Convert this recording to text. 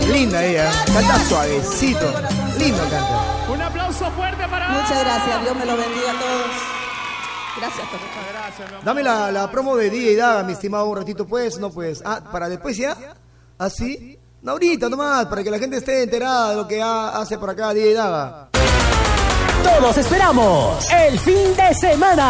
Linda ella, canta suavecito. Lindo canta. Un aplauso fuerte para... Muchas gracias, Dios me lo bendiga a todos. Gracias, Tocayo. Muchas gracias, mi amor. Dame la promo de DJ Daga, mi estimado, un ratito pues, no pues. Ah, ¿para después ya? ¿Así? No, ahorita nomás, para que la gente esté enterada de lo que hace por acá DJ Daga. Todos esperamos el fin de semana.